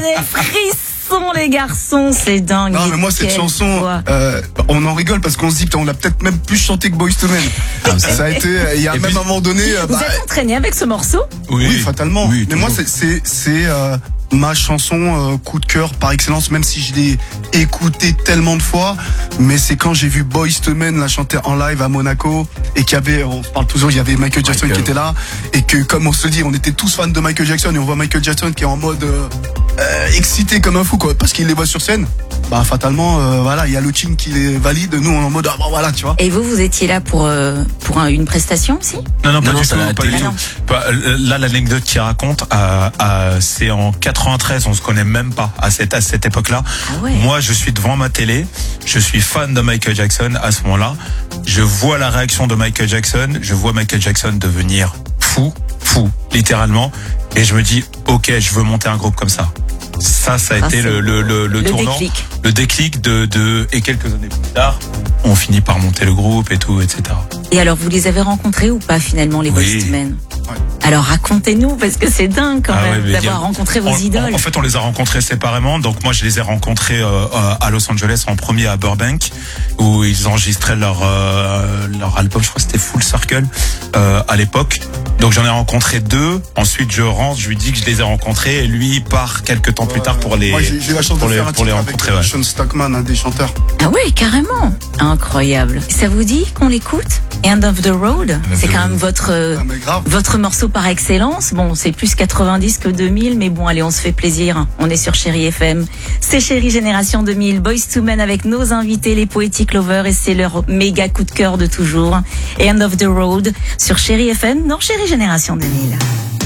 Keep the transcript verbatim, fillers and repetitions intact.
des frissons, les garçons, c'est dingue. Non, mais moi, cette Quelle chanson, voix. euh, on en rigole parce qu'on se dit, putain, on l'a peut-être même plus chanté que Boyz two Men. Ah, Ça a été, il y a Et même puis- un moment donné, euh, Vous bah, êtes entraîné avec ce morceau? oui, fatalement. Oui, mais moi, toujours. c'est, c'est, c'est euh, ma chanson euh, coup de cœur par excellence, même si je l'ai écoutée tellement de fois. Mais c'est quand j'ai vu Boyz two Men la chanter en live à Monaco et qu'il y avait, on parle toujours, il y avait Michael Jackson Michael. qui était là et que, comme on se dit, on était tous fans de Michael Jackson et on voit Michael Jackson qui est en mode euh, euh, excité comme un fou, quoi, parce qu'il les voit sur scène. Bah fatalement, euh, voilà, il y a le team qui les valide. Nous, on est en mode ah bah voilà, tu vois. Et vous, vous étiez là pour, euh, pour un- une prestation aussi? Non, non, pas Non, du ça tout. l'a Pas été. du Ah tout. non. Bah, euh, là, l'anecdote qu'il raconte, euh, euh, c'est en quatre-vingt-treize, on se connaît même pas à cette, à cette époque-là. Ah ouais. Moi, je suis devant ma télé, je suis fan de Michael Jackson à ce moment-là. Je vois la réaction de Michael Jackson, je vois Michael Jackson devenir fou, fou, littéralement. Et je me dis, ok, je veux monter un groupe comme ça. Ça, ça a Ah, été c'est le, le, le, le le tournant, déclic. le déclic de, de, et quelques années plus tard, on finit par monter le groupe et tout, et cetera. Et alors, vous les avez rencontrés ou pas finalement, les Oui. Boyz two Men? Ouais. Alors racontez-nous, parce que c'est dingue quand Ah ouais, même mais il y a- d'avoir rencontré vos En- idoles. En, en fait, on les a rencontrés séparément. Donc moi, je les ai rencontrés euh, euh, à Los Angeles en premier à Burbank, où ils enregistraient leur euh, leur album. Je crois que c'était Full Circle euh, à l'époque. Donc j'en ai rencontré deux. Ensuite, je rentre, je lui dis que je les ai rencontrés, et lui il part quelques temps plus tard pour les Moi, j'ai, j'ai la chance pour de les faire un pour les titre rencontrer. avec Ouais. Sean Stockman, un des chanteurs. Ah ouais, carrément. Incroyable. Ça vous dit qu'on l'écoute? End of the Road? C'est the quand Road. même votre, euh, Ah, mais grave. votre morceau par excellence. Bon, c'est plus quatre-vingt-dix que deux mille, mais bon, allez, on se fait plaisir. On est sur Chéri F M. C'est Chéri Génération deux mille. Boyz two Men avec nos invités, les Poetic Lovers, et c'est leur méga coup de cœur de toujours. Et End of the Road sur Chéri F M dans Chéri Génération deux mille.